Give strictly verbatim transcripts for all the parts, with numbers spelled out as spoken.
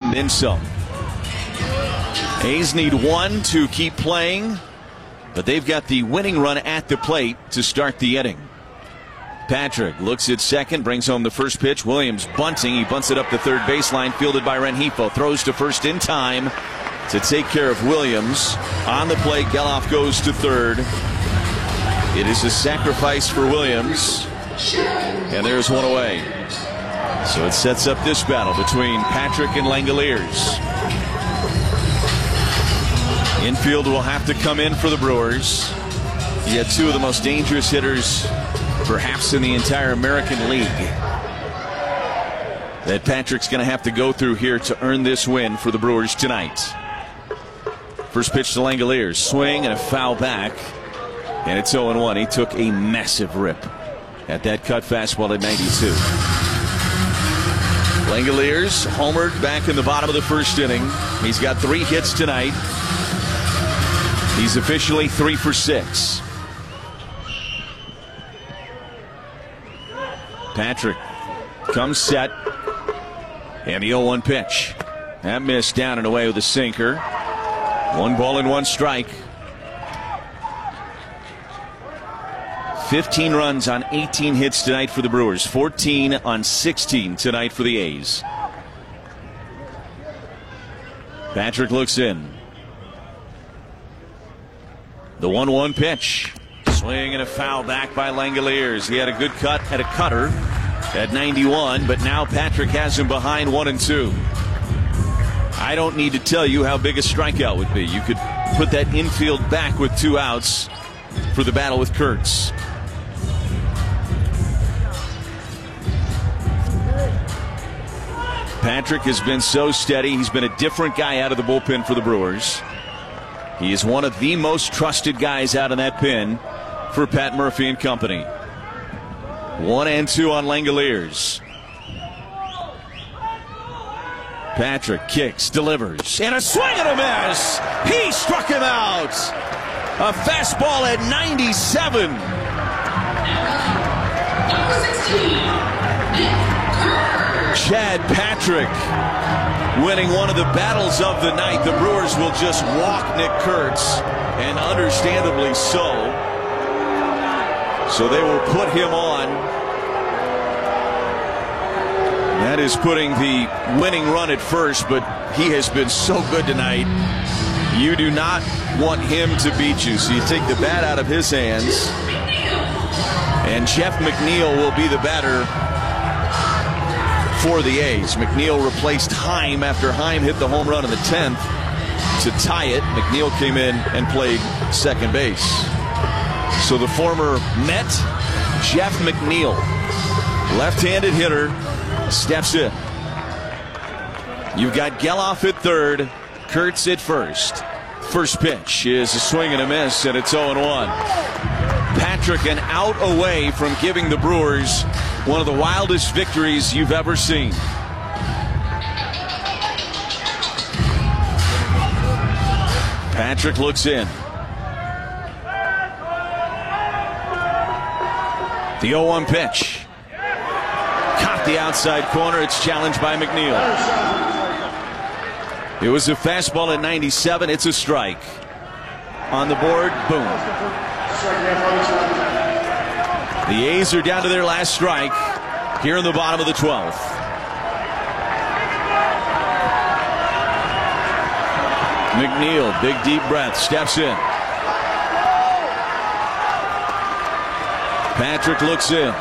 and then some. A's need one to keep playing, but they've got the winning run at the plate to start the inning. Patrick looks at second, brings home the first pitch. Williams bunting. He bunts it up the third baseline, fielded by Rengifo. Throws to first in time to take care of Williams. On the plate, Geloff goes to third. It is a sacrifice for Williams, and there's one away. So it sets up this battle between Patrick and Langeliers. Infield will have to come in for the Brewers. You had two of the most dangerous hitters perhaps in the entire American League that Patrick's going to have to go through here to earn this win for the Brewers tonight. First pitch to Langeliers. Swing and a foul back. And it's oh and one. He took a massive rip at that cut fastball at ninety-two. Langeliers homered back in the bottom of the first inning. He's got three hits tonight. He's officially three for six. Patrick comes set. And the oh one pitch. That missed down and away with a sinker. One ball and one strike. fifteen runs on eighteen hits tonight for the Brewers. fourteen on sixteen tonight for the A's. Patrick looks in. The one one pitch. Swing and a foul back by Langeliers. He had a good cut at a cutter at ninety-one, but now Patrick has him behind one and two. I don't need to tell you how big a strikeout would be. You could put that infield back with two outs for the battle with Kurtz. Patrick has been so steady. He's been a different guy out of the bullpen for the Brewers. He is one of the most trusted guys out in that pen for Pat Murphy and company. One and two on Langeliers. Patrick kicks, delivers, and a swing and a miss. He struck him out. A fastball at ninety-seven. Number sixteen, Chad Patrick winning one of the battles of the night. The Brewers will just walk Nick Kurtz, and understandably so. So they will put him on. That is putting the winning run at first, but he has been so good tonight. You do not want him to beat you, so you take the bat out of his hands. And Jeff McNeil will be the batter for the A's. McNeil replaced Heim after Heim hit the home run in the tenth to tie it. McNeil came in and played second base. So the former Met, Jeff McNeil, left-handed hitter, steps in. You've got Geloff at third, Kurtz at first. First pitch is a swing and a miss, and it's oh and one. Patrick an out away from giving the Brewers one of the wildest victories you've ever seen. Patrick looks in. The oh one pitch. Caught the outside corner. It's challenged by McNeil. It was a fastball at ninety-seven. It's a strike. On the board, boom. The A's are down to their last strike here in the bottom of the twelfth. McNeil, big deep breath, steps in. Patrick looks in.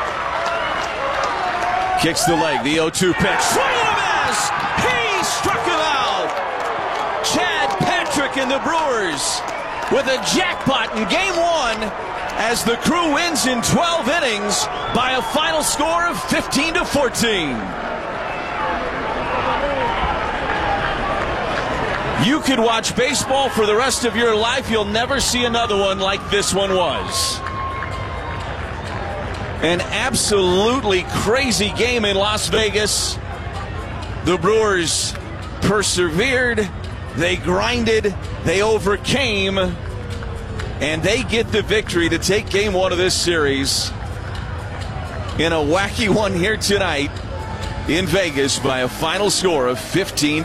Kicks the leg, the oh two pitch. Swing and a miss! He struck him out! Chad Patrick and the Brewers with a jackpot in game one as the Crew wins in twelve innings by a final score of fifteen to fourteen. You could watch baseball for the rest of your life. You'll never see another one like this one was. An absolutely crazy game in Las Vegas. The Brewers persevered, they grinded, they overcame, and they get the victory to take game one of this series in a wacky one here tonight in Vegas by a final score of fifteen